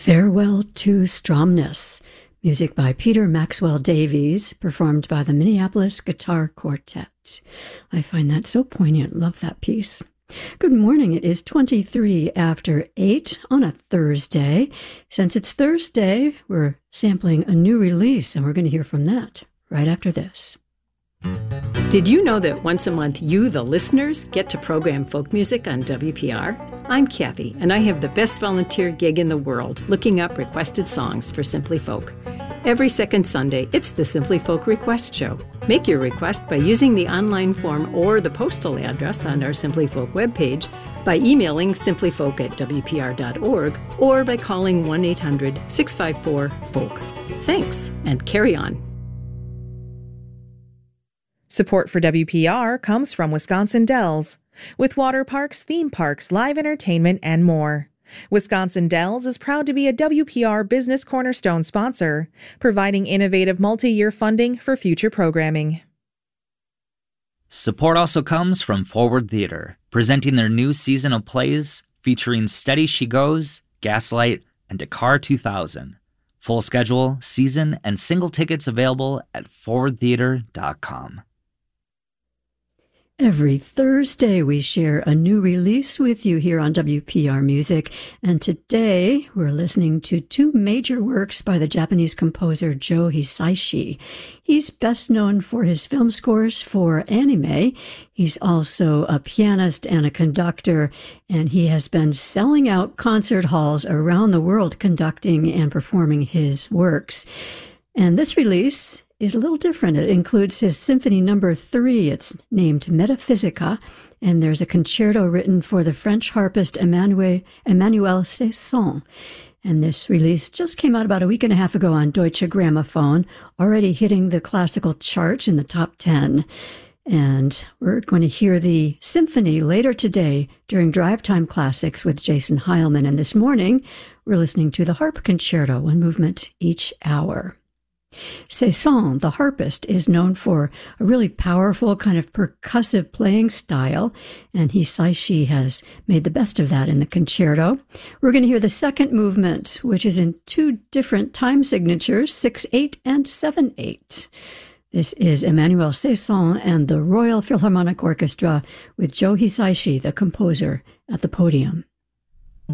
Farewell to Stromness, music by Peter Maxwell Davies, performed by the Minneapolis Guitar Quartet. I find that so poignant. Love that piece. Good morning. It is 23 after 8 on a Thursday. Since it's Thursday, we're sampling a new release, and we're going to hear from that right after this. Did you know that once a month you, the listeners, get to program folk music on WPR? I'm Kathy, and I have the best volunteer gig in the world, looking up requested songs for Simply Folk. Every second Sunday, it's the Simply Folk Request Show. Make your request by using the online form or the postal address on our Simply Folk webpage, by emailing simplyfolk@wpr.org, or by calling 1-800-654-FOLK. Thanks, and carry on. Support for WPR comes from Wisconsin Dells, with water parks, theme parks, live entertainment, and more. Wisconsin Dells is proud to be a WPR Business Cornerstone sponsor, providing innovative multi-year funding for future programming. Support also comes from Forward Theater, presenting their new season of plays featuring Steady She Goes, Gaslight, and Dakar 2000. Full schedule, season, and single tickets available at forwardtheater.com. Every Thursday, we share a new release with you here on WPR Music, and today we're listening to two major works by the Japanese composer Joe Hisaishi. He's best known for his film scores for anime. He's also a pianist and a conductor, and he has been selling out concert halls around the world conducting and performing his works. And this release is a little different. It includes his Symphony No. 3. It's named Metaphysica, and there's a concerto written for the French harpist Emmanuel Cesson. And this release just came out about a week and a half ago on Deutsche Grammophon, already hitting the classical charts in the top 10. And we're going to hear the symphony later today during Drive Time Classics with Jason Heilman. And this morning, we're listening to the harp concerto, one movement each hour. Cesson, the harpist, is known for a really powerful kind of percussive playing style, and Hisaishi has made the best of that in the concerto. We're going to hear the second movement, which is in two different time signatures, 6/8 and 7/8. This is Emmanuel Cesson and the Royal Philharmonic Orchestra with Joe Hisaishi, the composer, at the podium.